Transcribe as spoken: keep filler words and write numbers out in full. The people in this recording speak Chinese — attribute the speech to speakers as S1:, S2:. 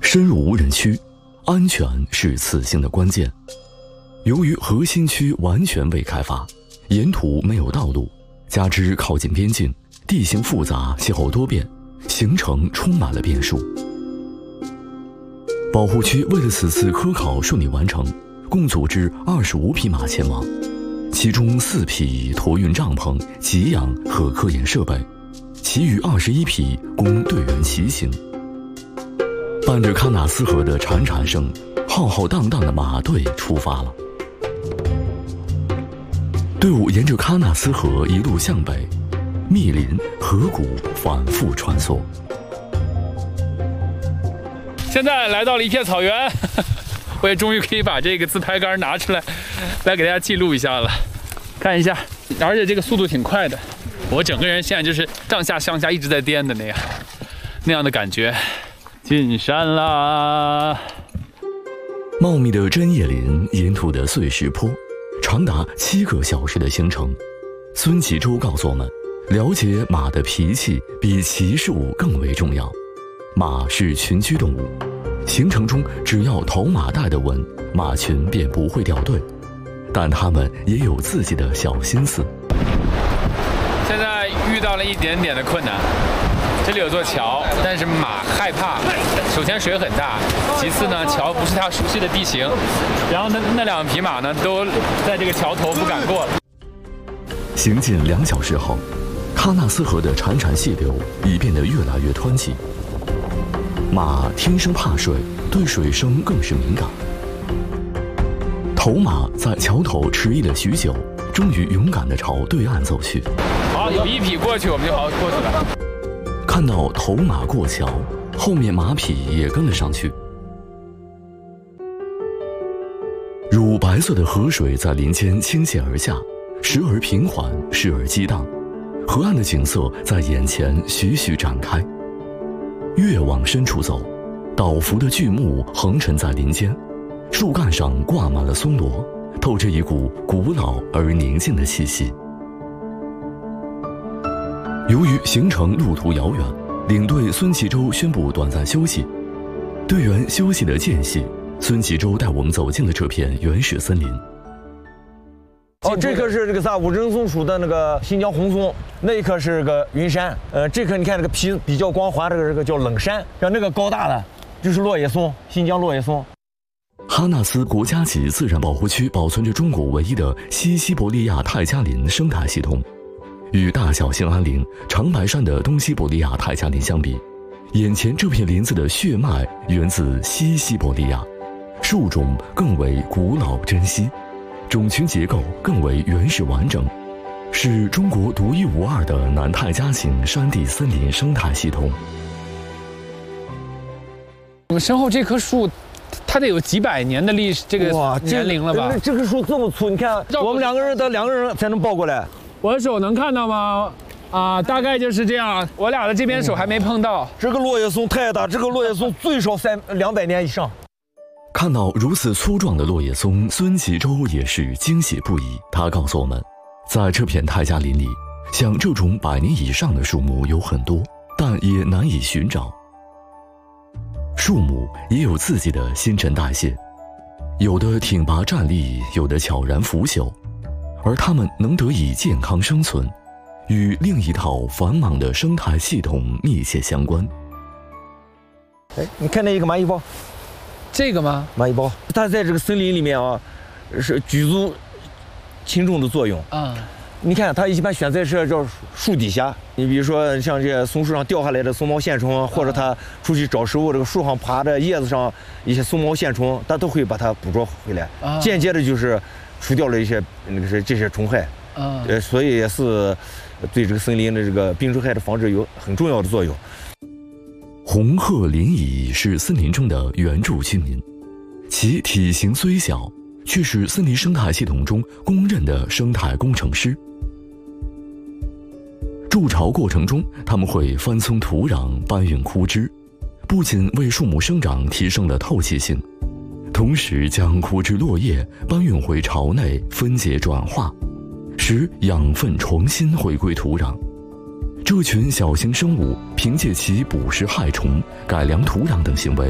S1: 深入无人区，安全是此行的关键。由于核心区完全未开发，沿途没有道路，加之靠近边境，地形复杂，气候多变，行程充满了变数。保护区为了此次科考顺利完成，共组织二十五匹马前往，其中四匹驮运帐篷、给养和科研设备，其余二十一匹供队员骑行。伴着喀纳斯河的潺潺声，浩浩荡荡的马队出发了。队伍沿着喀纳斯河一路向北，密林、河谷反复穿梭。
S2: 现在来到了一片草原，我也终于可以把这个自拍杆拿出来，来给大家记录一下了。看一下，而且这个速度挺快的，我整个人现在就是上下上下一直在颠的那样，那样的感觉。进山啦！
S1: 茂密的针叶林，沿途的碎石坡，长达七个小时的行程。孙启洲告诉我们，了解马的脾气比骑术更为重要。马是群居动物，行程中只要头马带得稳，马群便不会掉队。但他们也有自己的小心思。
S2: 现在遇到了一点点的困难，这里有座桥，但是马害怕。首先水很大，其次呢，桥不是它熟悉的地形，然后那那两匹马呢，都在这个桥头不敢过了。
S1: 行进两小时后，喀纳斯河的潺潺细流已变得越来越湍急。马天生怕水，对水声更是敏感。头马在桥头迟疑了许久，终于勇敢地朝对岸走去。
S2: 好，有一匹过去，我们就好过去了。
S1: 看到头马过桥，后面马匹也跟了上去。乳白色的河水在林间倾泻而下，时而平缓，时而激荡。河岸的景色在眼前徐徐展开。越往深处走，倒伏的巨木横陈在林间，树干上挂满了松萝，透着一股古老而宁静的气息。由于行程路途遥远，领队孙启洲宣布短暂休息。队员休息的间隙，孙启洲带我们走进了这片原始森林。
S3: 哦，这棵是这个啥五针松属的那个新疆红松，那一棵是个云杉，呃，这棵你看这个皮比较光滑，这个这个叫冷杉，像那个高大的就是落叶松，新疆落叶松。
S1: 哈纳斯国家级自然保护区保存着中国唯一的西西伯利亚泰加林生态系统。与大小兴安岭、长白山的东西伯利亚泰加林相比，眼前这片林子的血脉源自西西伯利亚，树种更为古老珍稀，种群结构更为原始完整，是中国独一无二的南泰加型山地森林生态系统。
S2: 我们身后这棵树，它得有几百年的历史，这个年龄了吧？
S3: 这棵树这么粗，你看我们两个人得两个人才能抱过来。
S2: 我的手能看到吗？啊，大概就是这样。我俩的这边手还没碰到。
S3: 嗯、这个落叶松太大，这个落叶松最少三两百年以上。
S1: 看到如此粗壮的落叶松，孙启洲也是惊喜不已。他告诉我们，在这片泰加林里，像这种百年以上的树木有很多，但也难以寻找。树木也有自己的新陈代谢，有的挺拔站立，有的悄然腐朽，而它们能得以健康生存，与另一套繁忙的生态系统密切相关。
S3: 哎，你看那一个蚂蚁包，
S2: 这个吗？
S3: 蚂蚁包，它在这个森林里面啊，是举足轻重的作用啊。你看，它一般选在是叫树底下。你比如说，像这些松树上掉下来的松毛线虫，或者它出去找食物，这个树上爬的叶子上一些松毛线虫，它都会把它捕捉回来，间接的就是除掉了一些那个是这些虫害。啊，呃，所以也是对这个森林的这个病虫害的防治有很重要的作用。
S1: 红褐林蚁是森林中的原住居民，其体型虽小，却是森林生态系统中公认的生态工程师。筑巢过程中，它们会翻松土壤，搬运枯枝，不仅为树木生长提升了透气性，同时将枯枝落叶搬运回巢内分解转化，使养分重新回归土壤。这群小型生物凭借其捕食害虫、改良土壤等行为，